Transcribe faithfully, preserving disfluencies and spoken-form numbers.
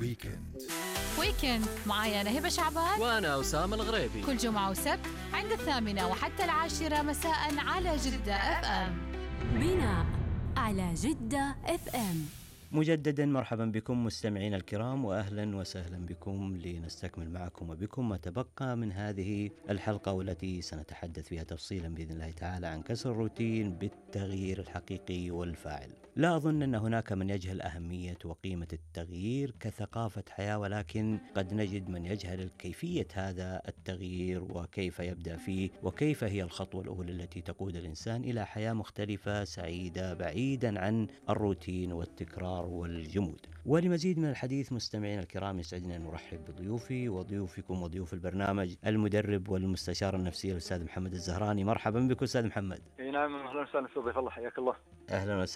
ويكند. ويكند معايا أنا هبة شعبان وأنا أسامة الغريبي، كل جمعة وسبت عند الثامنة وحتى العاشرة مساء على جدة اف ام. بناء على جدة اف ام. مجددا مرحبا بكم مستمعين الكرام، وأهلا وسهلا بكم لنستكمل معكم وبكم ما تبقى من هذه الحلقة، والتي سنتحدث فيها تفصيلا بإذن الله تعالى عن كسر الروتين بالتغيير الحقيقي والفاعل. لا أظن أن هناك من يجهل أهمية وقيمة التغيير كثقافة حياة، ولكن قد نجد من يجهل كيفية هذا التغيير وكيف يبدأ فيه، وكيف هي الخطوة الأولى التي تقود الإنسان إلى حياة مختلفة سعيدة بعيدا عن الروتين والتكرار والجمود. ولمزيد من الحديث مستمعين الكرام، يسعدنا أن نرحب بضيوفي وضيوفكم وضيوف البرنامج المدرب والمستشار النفسي الأستاذ محمد الزهراني. مرحبا بك أستاذ محمد. اي نعم، اهلا وسهلا استاذ ضيف الله، حياك الله. اهلا وسهلا